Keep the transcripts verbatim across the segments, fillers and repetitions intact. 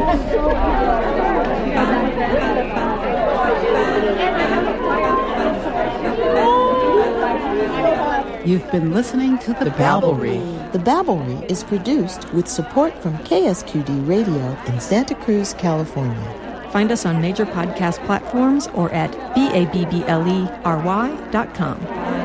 You've been listening to The, the Babblery. The Babblery is produced with support from K S Q D Radio in Santa Cruz, California. Find us on major podcast platforms or at B A B B L E R Y dot com.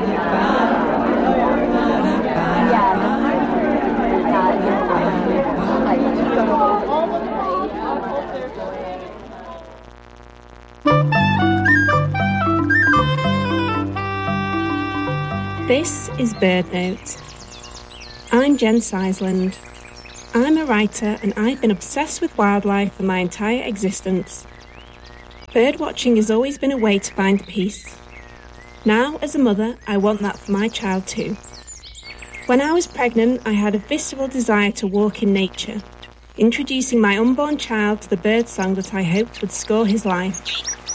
This is Bird Note. I'm Jen Seisland. I'm a writer and I've been obsessed with wildlife for my entire existence. Birdwatching has always been a way to find peace. Now, as a mother, I want that for my child too. When I was pregnant, I had a visceral desire to walk in nature, introducing my unborn child to the birdsong that I hoped would score his life.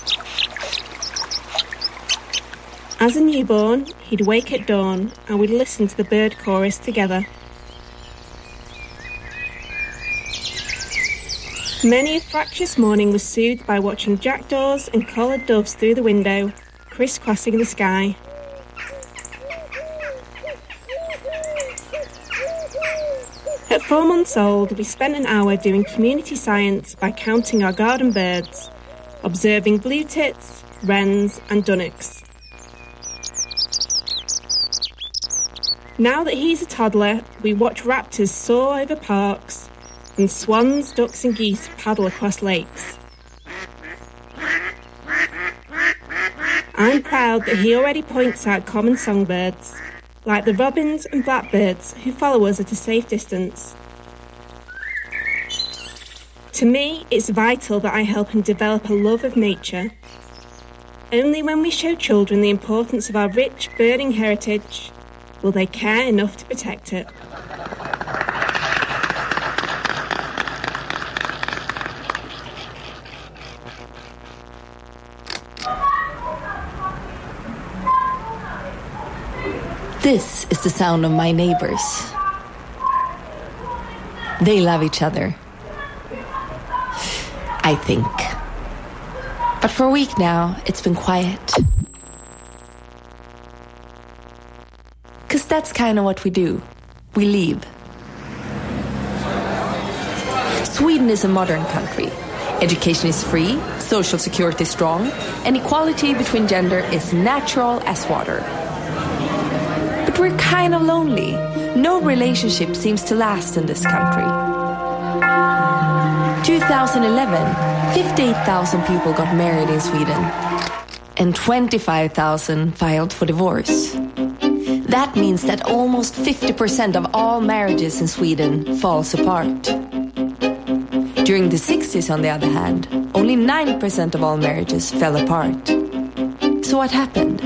As a newborn, he'd wake at dawn and we'd listen to the bird chorus together. Many a fractious morning was soothed by watching jackdaws and collared doves through the window, crisscrossing the sky. At four months old, we spent an hour doing community science by counting our garden birds, observing blue tits, wrens and dunnocks. Now that he's a toddler, we watch raptors soar over parks and swans, ducks and geese paddle across lakes. I'm proud that he already points out common songbirds, like the robins and blackbirds who follow us at a safe distance. To me, it's vital that I help him develop a love of nature. Only when we show children the importance of our rich birding heritage will they care enough to protect it. This is the sound of my neighbors. They love each other. I think. But for a week now, it's been quiet. Because that's kind of what we do. We leave. Sweden is a modern country. Education is free, social security is strong, and equality between gender is natural as water. But we're kind of lonely. No relationship seems to last in this country. twenty eleven, fifty-eight thousand people got married in Sweden, and twenty-five thousand filed for divorce. That means that almost fifty percent of all marriages in Sweden falls apart. During the sixties, on the other hand, only nine percent of all marriages fell apart. So what happened?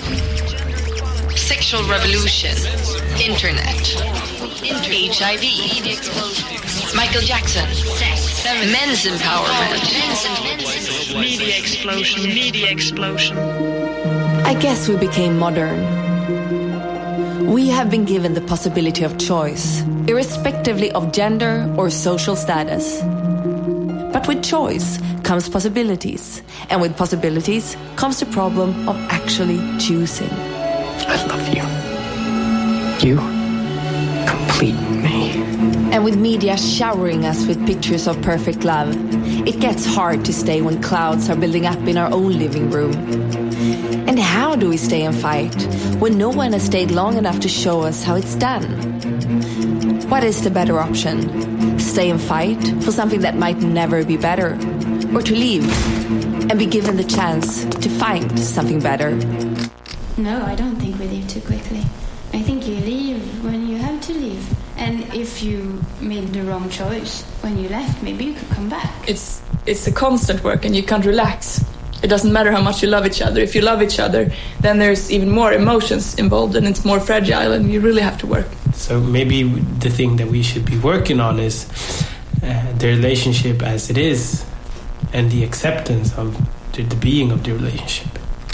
Sexual revolution, internet, H I V, Michael Jackson, sex, men's empowerment, media explosion, media explosion. I guess we became modern. We have been given the possibility of choice, irrespectively of gender or social status. But with choice comes possibilities, and with possibilities comes the problem of actually choosing. I love you. You complete me. And with media showering us with pictures of perfect love, it gets hard to stay when clouds are building up in our own living room. And how do we stay and fight when no one has stayed long enough to show us how it's done? What is the better option? Stay and fight for something that might never be better? Or to leave and be given the chance to find something better? No, I don't think we leave too quickly. I think you leave when you have to leave. And if you made the wrong choice when you left, maybe you could come back. It's it's a constant work and you can't relax. It doesn't matter how much you love each other. If you love each other, then there's even more emotions involved and it's more fragile and you really have to work. So maybe the thing that we should be working on is uh, the relationship as it is and the acceptance of the, the being of the relationship.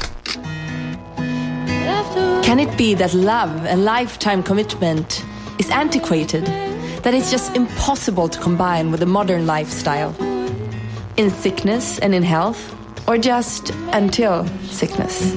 Can it be that love and lifetime commitment is antiquated? That it's just impossible to combine with a modern lifestyle? In sickness and in health, or just until sickness?